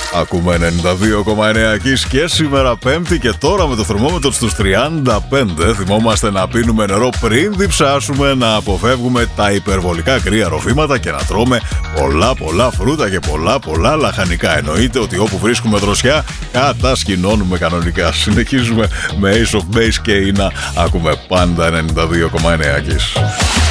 Ακούμε 92,9 Kiss και σήμερα Πέμπτη και τώρα με το θερμόμετρο στους 35. Θυμόμαστε να πίνουμε νερό πριν διψάσουμε, να αποφεύγουμε τα υπερβολικά κρύα ροφήματα και να τρώμε πολλά φρούτα και πολλά λαχανικά. Εννοείται ότι όπου βρίσκουμε δροσιά κατασκηνώνουμε κανονικά. Συνεχίζουμε με Ace of Base και Ina. Ακούμε πάντα 92,9 Kiss.